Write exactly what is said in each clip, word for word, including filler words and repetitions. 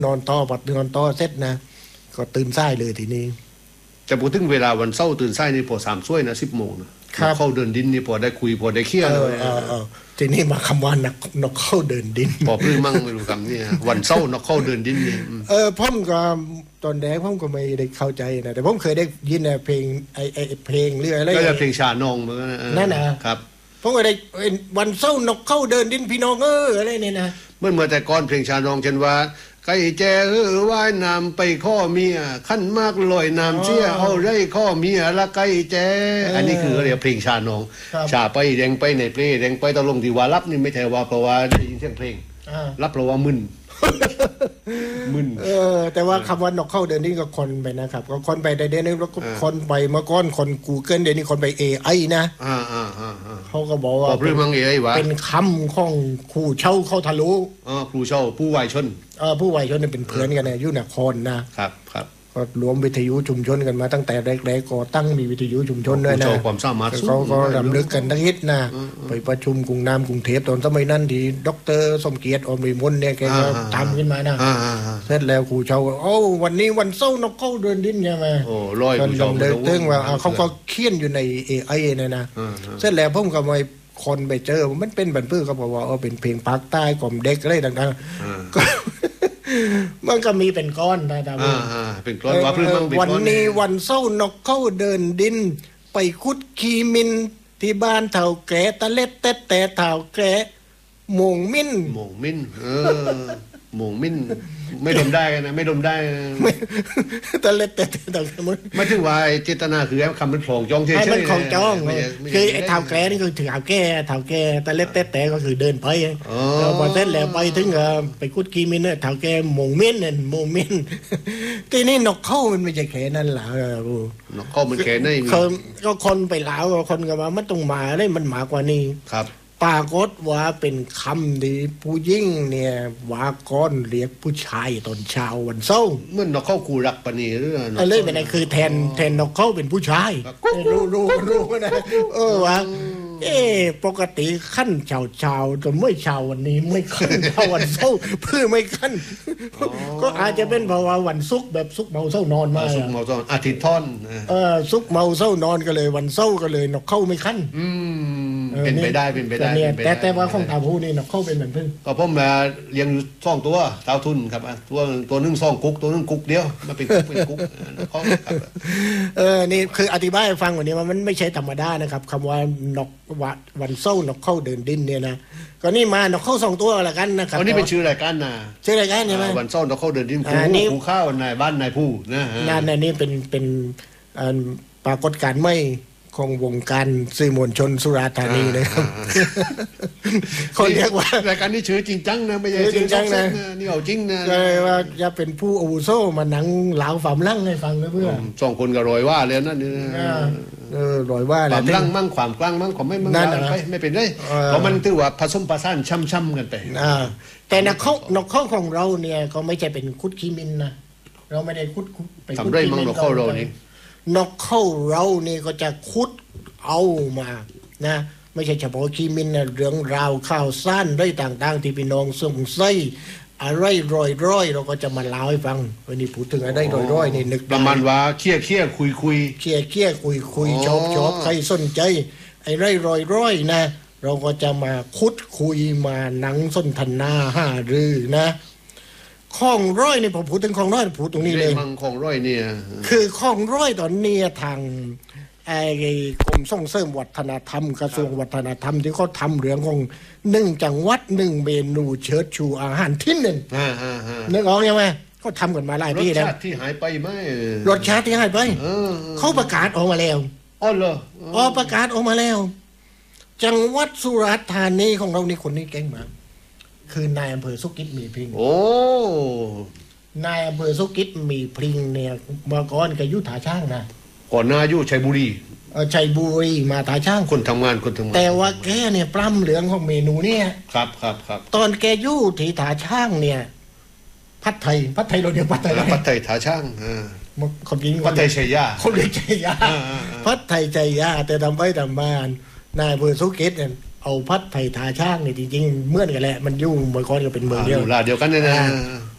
นอนต่อปัดนอนต่อเสร็จนะก็ตื่นสายเลยทีนี้แต่พูดถึงเวลาวันเสาร์ตื่นสายนี่พอสามช่วยนะสิบโมงนะเข้าเดินดินนี่พอได้คุยพอได้เคลียร์เลยทีนี้มาคำว่านกนกเข้าเดินดินพอพื้นมั่งไม่รู้คำนี้วันเสาร์นกเข้าเดินดินนี่เออพ่อมก็ตอนแรกพ่อมก็ไม่ได้เข้าใจนะแต่พ่อมเคยได้ยินเพลงไอไอเพลงเรื่องอะไรก็จะเพลงชานองเหมือนกันนั่นนะครับพ่อมก็ได้วันเสาร์นกเข้าเดินดินพี่น้องเอออะไรเนี่ยนะเมื่อเมื่อแต่ก่อนเพลงชานองเช่นว่าไก่แจ้เออว่ายน้ำไปข้อเมียขั้นมากลอยน้ำเชี่ยเอาไรข้อเมียละไก่แจ้อันนี้คือเรียกเพลงชานองชาไปแดงไปในเพลงแดงไปตะลงที่ว่ารับนี่ไม่ใช่ว่าเพราะว่าได้ยินเสียงเพลงรับเพราะว่ามึนมึนเออแต่ว่าคำว่านกเข้าเดินนี่ก็คนไปนะครับก็คนไปได้เดี๋ยวนี้แล้วก็คนไปเมื่อก่อนคน Google เดี๋ยวนี้คนไป เอ ไอ นะอ่าๆๆเขาก็บอกว่าเป็นมัง เอ ไอ วะเป็นคำของครูเช่าเข้าทะลุอ๋อครูเช่าผู้วัยชนเออผู้วัยชนเป็นเพื่อนกันนะอยู่นครนะครับครับก็รวมวิทยุชุมชนกันมาตั้งแต่แรกๆก็ตั้งมีวิทยุชุมชนด้วยนะความสามารถเขาก็รำลึกกันทั้งนิดนะไปประชุมกรุงน้ำกรุงเทพตอนสมัยนั้นที่ดร.สมเกียรติอมริมลเนี่ยแกก็ทำขึ้นมานะเสร็จแล้วครูเชาโอ้วันนี้วันเสาร์นกเข้าเดินดินใช่ไหมโอ้ร้อยครูเชาเดินตึ้งว่าเขาก็เขียนอยู่ใน เอ ไอ เนี่ยนะเสร็จแล้วผมก็ไปคนไปเจอมันเป็นบันพื้นเขาบอกว่าเออเป็นเพลงภาคใต้กล่อมเด็กอะไรต่างๆก็มันก็มีเป็นก้อนนะตาบุญเป็นก้อนว่าพื้นมันวันนี้วันเสาร์นกเข้าเดินดินไปคุดขีมินที่บ้านเถ่าแก่ตะเล็ดแต่แต่เถ่าแก่หม่งมิ้นหม่งมิ้นเออหม่งมิ้นไม่ดมได้นะไม่ดมได้ตะเล็ดแต่แต่เถ่าแก่ไม่ถึงว่าเจตนาคือคำมันของจองเฉยๆให้มันของจองคือไอ้เถ่าแก่นี่คือเถ่าแก่เถ่าแก่ตะเล็ดแต่แต่ก็คือเดินไปแล้วพอเสร็จแล้วไปถึงไปคุดขีมินเนี่ยเถ่าแก่หม่งมิ้นเนี่ยหม่งมิ้นทีนี้นกเข้ามันไม่ใช่แค่นั้นหรอนกเข้ามันแค่ไหนก็คนไปลาวคนก็ว่ามันต้องมาได้มันมากกว่านี้ครับปรากฏว่าเป็นคำที่ผู้หญิงเนี่ยว่าก้อนเรียกผู้ชายตอนเช้าวันเสาร์เมื่อนกเข้ากูรักปณีเรื่องอะไรเป็นไงคือแทนแทนนกเข้าเป็นผู้ชายรู้รู้รู้นะเออว่าเออปกติขั้นเช้าเช้าจนไม่เช้าวันนี้ไม่ขั้นเช้าวันเสาร์เพื่อไม่ขั้นก็อาจจะเป็นเพราะว่าวันศุกร์แบบศุกร์เมาเสาร์นอนมาศุกร์เมาเสาร์อาทิตย์ท่อนเออศุกร์เมาเสาร์นอนก็เลยวันเสาร์ก็เลยนกเข้าไม่ขั้นอืมเป็นไปได้เป็นไปได้แต่แต่ว่าของตาผู้นี่นกเข้าเป็นเหมือนเพิ่งก็ผมมาเลี้ยงอยู่สองตัวเต้าทุนครับตัวตัวนึงสองกุ๊กตัวนึงกุ๊กเดียวมาเป็นกุ๊กเป็นกุ๊กเออนี่คืออธิบายให้ฟังวันนี้ว่ามันไม่ใช่ธรรมดานะครับคำว่านกวันเสาร์นกเข้าเดินดินเนี่ยนะก็นี่มานกเข้าสองตัวละกันนะครับวันนี้เป็นชื่อรายการนะชื่อรายการใช่ไหมวันเสาร์นกเข้าเดินดินคูคูข้าวนายบ้านนายผู้นะงานนี้เป็นเป็นปรากฏการณ์ไม่ของวงการสื่อมวลชนสุราษฎร์ธานีนะครับเขาเรียกว่ารายการนี้ชื่อจริงจังนะไม่ใช่จริงจังนะนี่เอาจริงนะเลยว่าจะเป็นผู้อาวุโสมาหนังเหลาฝ่ำลั่งให้ฟังนะเพื่อนสองคนก็รอยว่าเลยนั่นนี่เออรอยว่าฝ่ำลั่งมั่งความกลางมั่งของไม่มั่งไปไม่เป็นไรเพราะมันถือว่าผสมผสานช่ำๆกันไปแต่นกเข้านกเข้าของเราเนี่ยก็ไม่ใช่เป็นคุดขีมินนะเราไม่ได้คุดไปคุดขีมินนกเข้าเรานี่นกเข้าเรานี่ก็จะคุดเอามานะไม่ใช่เฉพาะขีมินนะเรื่องราวข่าวสั้นได้ต่างๆที่พี่น้องสงสัยอะไรร่อยๆเราก็จะมาเล่าให้ฟังวันนี้พูดถึงอะไรร่อยๆนี่นึกประมาณว่าเคี่ยเคี่ยคุยคุยเคี่ยเคี่ยคุยคุยชอบชอบใครสนใจไอ้ไรร่อยๆนะเราก็จะมาคุดคุยมาหนังสนทนาห้ารือนะข้องร้อยนี่ผมพูดถึงข้องร้อยพูดตรงนี้เลยข้องร้อยเนี่ยคือข้องร้อยตอนนี้ทางไอ้กรมส่งเสริมวัฒนธรรมกระทรวงวัฒนธรรมที่เขาทำเรื่องของหนึ่งจังหวัดหนึ่งเมนูเชิดชูอาหารที่หนึ่งนึกออกยังไงเขาทำกันมาหลายปีแล้วรสชาติที่หายไปไหมรสชาติที่หายไปเขาประกาศออกมาแล้วอ๋อเหรออ๋อประกาศออกมาแล้วจังหวัดสุราษฎร์ธานีของเรานี่คนนี้เก่งมากคือนายอำเภอสุกิตมีพริงโอ้นายอำเภอสุกิตมีพริงเนี่ยเมื่อก่อนแกอยู่ท่าช่างนะก่อนหน้าอยู่ชัยบุรีเออชัยบุรีมาท่าช่างคนทำงานคนทำงานแต่ว่าแกเนี่ยปล้ำเหลืองของเมนูเนี่ยครับครับครับตอนแกอยู่ที่ท่าช่างเนี่ยผัดไทยผัดไทยเราเดียวผัดไทยผัดไทยท่าช่างอ่าคนยิงผัดไทยชัยยาคนเรียกชัยยาผัดไทยชัยยาแต่ทำไปทำมานายอำเภอสุกิตเนี่ยเอาพัดไผ่ทาช่างเนี่ยจริงๆเหมือนกันแหละมันอยู่เมื่อก่อนก็เป็นเมืองเดียวลาเดียวกันเนี่ยนะ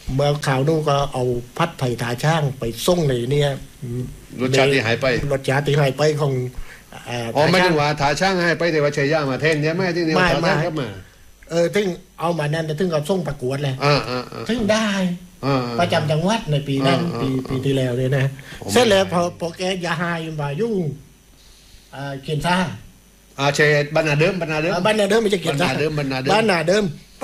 เมื่อข่าวนู้นก็เอาพัดไผ่ถาช่างไปส่งเลยเนี่ยรสชาติที่หายไปรสชาติที่หายไปของเอ่ออ๋อไม่ถาถึช่างงว่าถาช่างให้ไปแต่ว่าเชยย่ามาแทนเนี่ยแม่ที่เนี่ยไม่ถาช่างไม่ครับมาเออถึงเอามานั่นแต่ถึงเอาส่งประกวดเลยอ่าอ่าอ่าถึงได้อ่าประจำจังหวัดในปีนั้นอ่าปีอ่าปีที่แล้วเนี่ยนะผมเสร็จแล้วไม่พอพอแกยาหายมายุ่งเอ่อเขียนซ่าอ่าเชยบรรณาเดิมบรรณาเดิมบ้านนาเดิมไม่ใช่เขียนซ่าบ้านนาเดิมบ้านนาเดิมบ้านนาเดิม